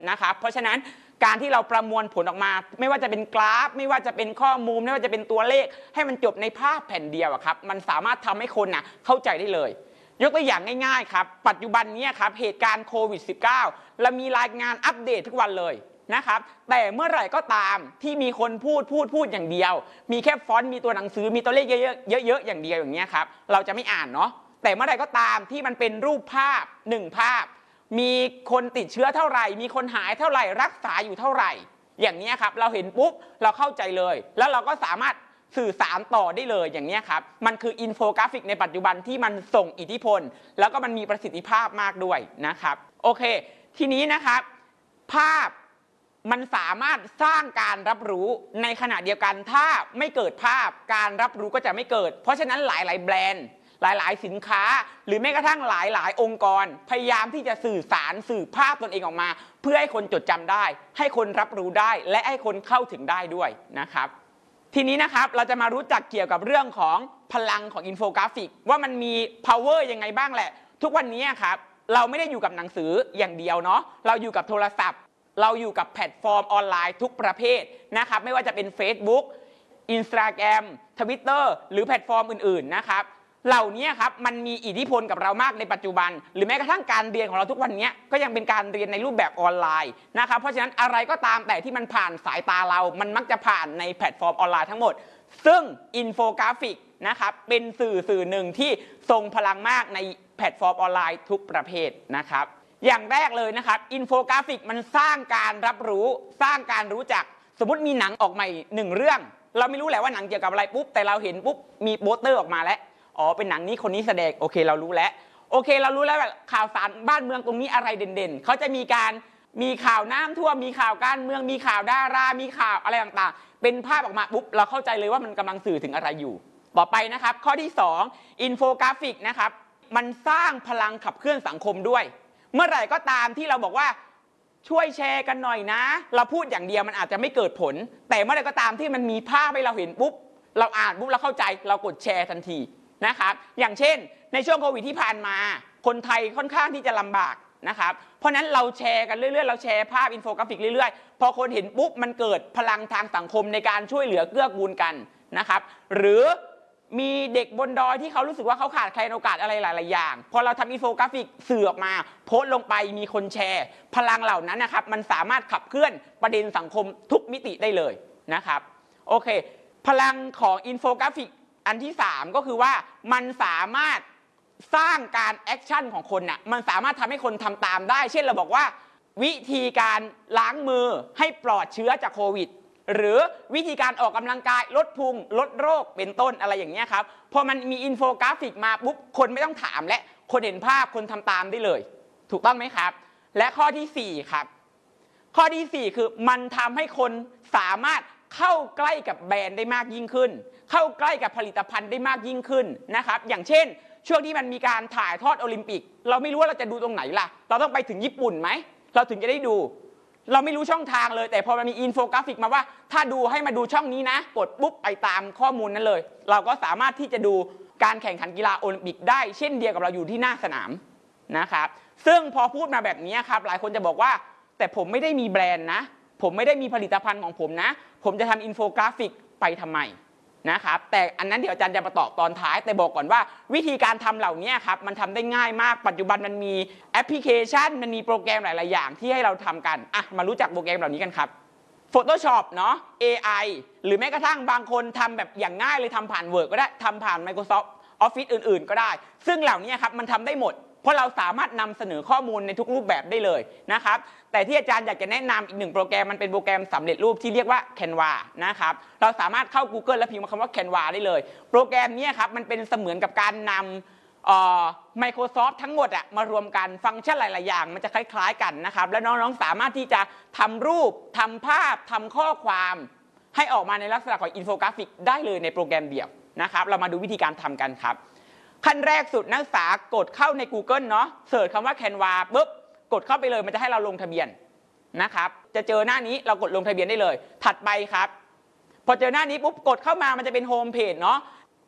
นะครับเพราะฉะนั้นการที่เราประมวลผลออกมาไม่ว่าจะเป็นกราฟไม่ว่าจะเป็นข้อมูลไม่ว่าจะเป็นตัวเลขให้มันจบในภาพแผ่นเดียวครับมันสามารถทำให้คนเข้าใจได้เลยยกตัวอย่างง่ายๆครับปัจจุบันนี้ครับเหตุการณ์โควิด -19 เรามีรายงานอัปเดตทุกวันเลยนะครับแต่เมื่อไหร่ก็ตามที่มีคนพูดอย่างเดียวมีแค่ฟอนต์มีตัวหนังสือมีตัวเลขเยอะๆอย่างเดียวอย่างเงี้ยครับเราจะไม่อ่านเนาะแต่เมื่อไหร่ก็ตามที่มันเป็นรูปภาพ1ภาพมีคนติดเชื้อเท่าไหร่มีคนหายเท่าไหร่รักษาอยู่เท่าไหร่อย่างนี้ครับเราเห็นปุ๊บเราเข้าใจเลยแล้วเราก็สามารถสื่อสารต่อได้เลยอย่างนี้ครับมันคืออินโฟกราฟิกในปัจจุบันที่มันส่งอิทธิพลแล้วก็มันมีประสิทธิภาพมากด้วยนะครับโอเคทีนี้นะครับภาพมันสามารถสร้างการรับรู้ในขณะเดียวกันถ้าไม่เกิดภาพการรับรู้ก็จะไม่เกิดเพราะฉะนั้นหลายๆแบรนด์หลายๆสินค้าหรือแม้กระทั่งหลายๆองค์กรพยายามที่จะสื่อสารสื่อภาพตนเองออกมาเพื่อให้คนจดจำได้ให้คนรับรู้ได้และให้คนเข้าถึงได้ด้วยนะครับทีนี้นะครับเราจะมารู้จักเกี่ยวกับเรื่องของพลังของอินโฟกราฟิกว่ามันมี power ยังไงบ้างแหละทุกวันนี้ครับเราไม่ได้อยู่กับหนังสืออย่างเดียวเนาะเราอยู่กับโทรศัพท์เราอยู่กับแพลตฟอร์มออนไลน์ทุกประเภทนะครับไม่ว่าจะเป็น Facebook Instagram Twitter หรือแพลตฟอร์มอื่นๆนะครับเหล่านี้ครับมันมีอิทธิพลกับเรามากในปัจจุบันหรือแม้กระทั่งการเรียนของเราทุกวันนี้ก็ยังเป็นการเรียนในรูปแบบออนไลน์นะครับเพราะฉะนั้นอะไรก็ตามแต่ที่มันผ่านสายตาเรามันมักจะผ่านในแพลตฟอร์มออนไลน์ทั้งหมดซึ่งอินโฟกราฟิกนะครับเป็นสื่อหนึ่งที่ทรงพลังมากในแพลตฟอร์มออนไลน์ทุกประเภทนะครับอย่างแรกเลยนะครับอินโฟกราฟิกมันสร้างการรับรู้สร้างการรู้จักสมมติมีหนังออกมา1เรื่องเราไม่รู้แหละว่าหนังเกี่ยวกับอะไรปุ๊บแต่เราเห็นปุ๊บมีโปสเตอร์ออกมาแล้วอ๋อเป็นหนังนี้คนนี้แสดงโอเคเรารู้แล้วโอเคเรารู้แล้วแบบข่าวสารบ้านเมืองตรงนี้อะไรเด่นๆเขาจะมีข่าวน้ำท่วมมีข่าวการเมืองมีข่าวดารามีข่าวอะไรต่างๆเป็นภาพออกมาปุ๊บเราเข้าใจเลยว่ามันกำลังสื่อถึงอะไรอยู่ต่อไปนะครับข้อที่2อินโฟกราฟิกนะครับมันสร้างพลังขับเคลื่อนสังคมด้วยเมื่อไหร่ก็ตามที่เราบอกว่าช่วยแชร์กันหน่อยนะเราพูดอย่างเดียวมันอาจจะไม่เกิดผลแต่เมื่อไหร่ก็ตามที่มันมีภาพให้เราเห็นปุ๊บเราอ่านปุ๊บเราเข้าใจเรากดแชร์ทันทีนะครับอย่างเช่นในช่วงโควิดที่ผ่านมาคนไทยค่อนข้างที่จะลำบากนะครับเพราะนั้นเราแชร์กันเรื่อยๆเราแชร์ภาพอินโฟกราฟิกเรื่อยๆพอคนเห็นปุ๊บมันเกิดพลังทางสังคมในการช่วยเหลือเกื้อกูลกันนะครับหรือมีเด็กบนดอยที่เขารู้สึกว่าเขาขาดแคลนโอกาสอะไรหลายๆอย่างพอเราทำอินโฟกราฟิกสื่อออกมาโพสต์ลงไปมีคนแชร์พลังเหล่านั้นนะครับมันสามารถขับเคลื่อนประเด็นสังคมทุกมิติได้เลยนะครับโอเคพลังของอินโฟกราฟิกอันที่3ก็คือว่ามันสามารถสร้างการแอคชั่นของคนมันสามารถทำให้คนทำตามได้เช่นเราบอกว่าวิธีการล้างมือให้ปลอดเชื้อจากโควิดหรือวิธีการออกกำลังกายลดพุงลดโรคเป็นต้นอะไรอย่างเงี้ยครับพอมันมีอินโฟกราฟิกมาปุ๊บคนไม่ต้องถามและคนเห็นภาพคนทำตามได้เลยถูกต้องไหมครับและข้อที่4ครับข้อที่4คือมันทำให้คนสามารถเข้าใกล้กับแบรนด์ได้มากยิ่งขึ้นเข้าใกล้กับผลิตภัณฑ์ได้มากยิ่งขึ้นนะครับอย่างเช่นช่วงที่มันมีการถ่ายทอดโอลิมปิกเราไม่รู้ว่าเราจะดูตรงไหนล่ะเราต้องไปถึงญี่ปุ่นไหมเราถึงจะได้ดูเราไม่รู้ช่องทางเลยแต่พอมันมีอินโฟกราฟิกมาว่าถ้าดูให้มาดูช่องนี้นะกดปุ๊บไปตามข้อมูลนั้นเลยเราก็สามารถที่จะดูการแข่งขันกีฬาโอลิมปิกได้เช่นเดียวกับเราอยู่ที่หน้าสนามนะครับซึ่งพอพูดมาแบบนี้ครับหลายคนจะบอกว่าแต่ผมไม่ได้มีแบรนด์นะผมไม่ได้มีผลิตภัณฑ์ของผมนะผมจะทำอินโฟกราฟิกไปทำไมนะครับแต่อันนั้นเดี๋ยวอาจารย์จะมาตอบตอนท้ายแต่บอกก่อนว่าวิธีการทำเหล่านี้ครับมันทำได้ง่ายมากปัจจุบันมันมีแอปพลิเคชันมันมีโปรแกรมหลายๆอย่างที่ให้เราทำกันมารู้จักโปรแกรมเหล่านี้กันครับ Photoshop เนาะ AI หรือแม้กระทั่งบางคนทำแบบอย่างง่ายเลยทำผ่าน Word ก็ได้ทำผ่าน Microsoft Office อื่นๆก็ได้ซึ่งเหล่านี้ครับมันทำได้หมดเพราะเราสามารถนำเสนอข้อมูลในทุกรูปแบบได้เลยนะครับแต่ที่อาจารย์อยากจะแนะนำอีก1โปรแกรมมันเป็นโปรแกรมสำเร็จรูปที่เรียกว่า Canva นะครับเราสามารถเข้า Google แล้วพิมพ์คำว่า Canva ได้เลยโปรแกรมนี้ครับมันเป็นเสมือนกับการนำMicrosoft ทั้งหมดมารวมกันฟังก์ชันหลายๆอย่างมันจะคล้ายๆกันนะครับและน้องๆสามารถที่จะทำรูปทำภาพทำข้อความให้ออกมาในลักษณะของอินโฟกราฟิกได้เลยในโปรแกรมเดียวนะครับเรามาดูวิธีการทำกันครับขั้นแรกสุดนักศึกษากดเข้าใน Google เนาะเสิร์ชคำว่า Canva ปุ๊บกดเข้าไปเลยมันจะให้เราลงทะเบียนนะครับจะเจอหน้านี้เรากดลงทะเบียนได้เลยถัดไปครับพอเจอหน้านี้ปุ๊บกดเข้ามามันจะเป็นโฮมเพจเนาะ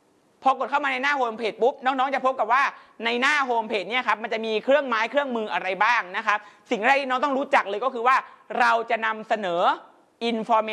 พอกดเข้ามาในหน้าโฮมเพจปุ๊บน้องๆจะพบกับว่าในหน้าโฮมเพจเนี่ยครับมันจะมีเครื่องไม้เครื่องมืออะไรบ้างนะครับสิ่งแรกที่น้องต้องรู้จักเลยก็คือว่าเราจะนำเสนอ information